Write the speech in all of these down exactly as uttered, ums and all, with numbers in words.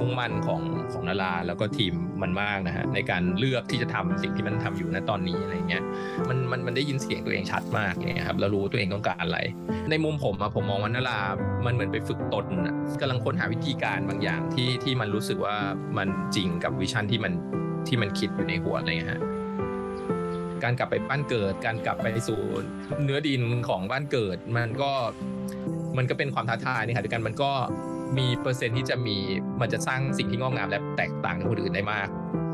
มุ่งมั่นของของนาราแล้วก็ทีมมันมากนะฮะในการเลือกที่จะทำสิ่งที่มันทำอยู่ณตอนนี้อะไรเงี้ยมันมันมันได้ยินเสียงตัวเองชัดมากเนี่ยครับแล้วรู้ตัวเองต้องการอะไรในมุมผมอะผมมองว่านารามันเหมือนไปฝึกตนกำลังค้นหาวิธีการบางอย่างที่ที่มันรู้สึกว่ามันจริงกับวิชั่นที่มันที่มันคิดอยู่ในหัวอะไรเงี้ยฮะการกลับไปบ้านเกิดการกลับไปสู่เนื้อดินของบ้านเกิดมันก็มันก็เป็นความท้าทายนี่ค่ะด้วยกันมันก็มีเปอร์เซ็นต์ที่จะมีมันจะสร้างสิ่งที่งอกงามและแตกต่างจากคนอื่นได้มาก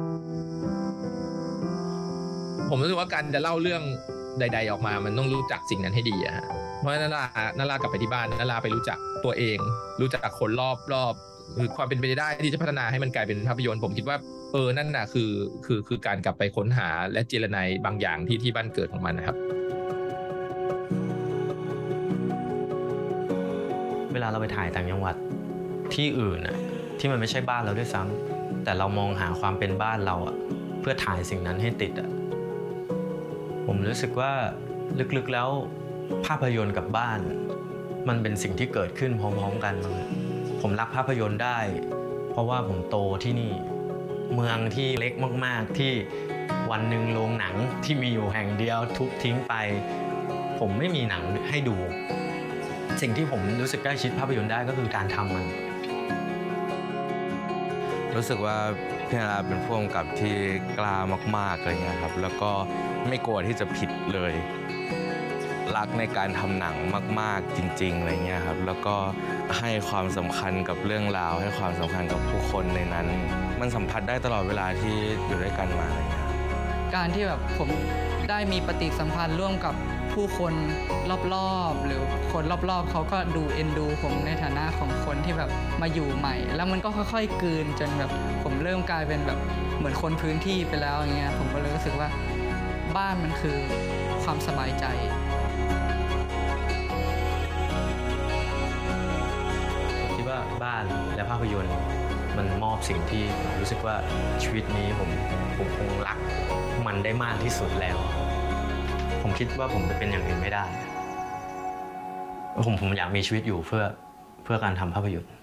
ผมรู้สึกว่าการจะเล่าเรื่องใดๆออกมามันต้องรู้จักสิ่งนั้นให้ดีอะฮะเพราะฉะนั้นนารานารากลับไปที่บ้านนาราไปรู้จักตัวเองรู้จักคนรอบรอบคือความเป็นไปได้ที่จะพัฒนาให้มันกลายเป็นภาพยนตร์ผมคิดว่าเออนั่นน่ะคือคือคือการกลับไปค้นหาและเจรไนบางอย่างที่ที่บ้านเกิดของมันนะครับเวลาเราไปถ่ายต่างจังหวัดที่อื่นน่ะที่มันไม่ใช่บ้านเราด้วยซ้ำแต่เรามองหาความเป็นบ้านเราอ่ะเพื่อถ่ายสิ่งนั้นให้ติดอ่ะผมรู้สึกว่าลึกๆแล้วภาพยนตร์กับบ้านมันเป็นสิ่งที่เกิดขึ้นพร้อมๆกันผมรักภาพยนตร์ได้เพราะว่าผมโตที่นี่เมืองที่เล็กมากๆที่วันหนึ่งโรงหนังที่มีอยู่แห่งเดียวทุบทิ้งไปผมไม่มีหนังให้ดูสิ่งที่ผมรู้สึกใกล้ชิดภาพยนตร์ได้ก็คือการทำมันรู้สึกว่าพี่นาราเป็นผู้กำกับที่กล้ามากๆอะไรเงี้ยครับแล้วก็ไม่กลัวที่จะผิดเลยรักในการทำหนังมากๆจริงๆอะไรเงี้ยครับแล้วก็ให้ความสำคัญกับเรื่องราวให้ความสำคัญกับผู้คนในนั้นมันสัมผัสได้ตลอดเวลาที่อยู่ด้วยกันมาอะไรเงี้ยการที่แบบผมได้มีปฏิสัมพันธ์ร่วมกับผู้คนรอบๆหรือคนรอบๆเขาก็ดูเอ็นดูผมในฐานะของคนที่แบบมาอยู่ใหม่แล้วมันก็ค่อยๆกลืนจนแบบผมเริ่มกลายเป็นแบบเหมือนคนพื้นที่ไปแล้วอย่างเงี้ยผมก็เลยรู้สึกว่าบ้านมันคือความสบายใจผมคิดว่าบ้านและภาพยนตร์มันมอบสิ่งที่รู้สึกว่าชีวิตนี้ผมผมคงรักมันได้มากที่สุดแล้วผมคิดว่าผมจะเป็นอย่างอื่นไม่ได้ผมผมอยากมีชีวิตอยู่เพื่อเพื่อการทำภาพยนตร์